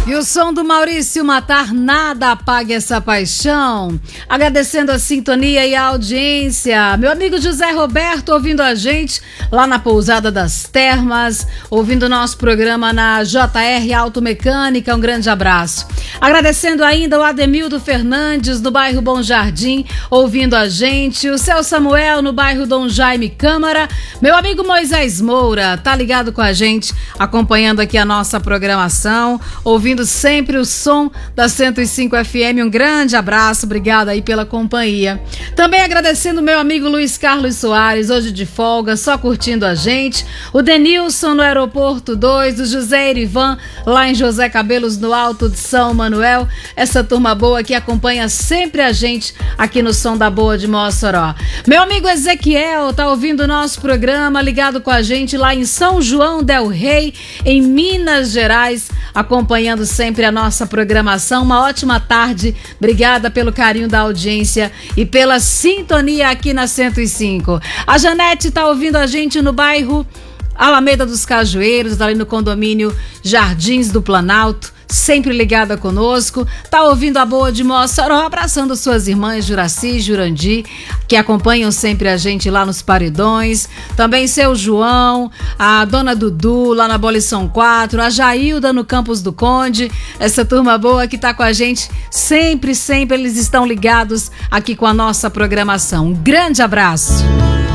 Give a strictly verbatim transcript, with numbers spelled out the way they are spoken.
E o som do Maurício Matar Nada Apague Essa Paixão. Agradecendo a sintonia e a audiência. Meu amigo José Roberto ouvindo a gente lá na Pousada das Termas, ouvindo o nosso programa na J R Automecânica. Um grande abraço. Agradecendo ainda o Ademildo Fernandes do bairro Bom Jardim, ouvindo a gente. O Céu Samuel no bairro Dom Jaime Câmara. Meu amigo Moisés Moura tá ligado com a gente, acompanhando aqui a nossa programação, ouvindo sempre o som da cento e cinco F M. Um grande abraço, obrigada aí pela companhia. Também agradecendo o meu amigo Luiz Carlos Soares, hoje de folga, só curtindo a gente. O Denilson no Aeroporto dois, o José Erivan lá em José Cabelos no Alto de São Manuel. Essa turma boa que acompanha sempre a gente aqui no Som da Boa de Mossoró. Meu amigo Ezequiel tá ouvindo o nosso programa, ligado com a gente lá em São João del Rei, em Minas Gerais, acompanhando sempre a nossa programação. Uma ótima tarde, obrigada pelo carinho da audiência e pela sintonia aqui na cento e cinco. A Janete tá ouvindo a gente no bairro Alameda dos Cajueiros, ali no condomínio Jardins do Planalto, sempre ligada conosco, tá ouvindo a Boa de Mossoró, abraçando suas irmãs Juraci e Jurandi, que acompanham sempre a gente lá nos paredões, também seu João, a dona Dudu lá na Abolição quatro, a Jailda no Campos do Conde, essa turma boa que tá com a gente sempre, sempre eles estão ligados aqui com a nossa programação. Um grande abraço.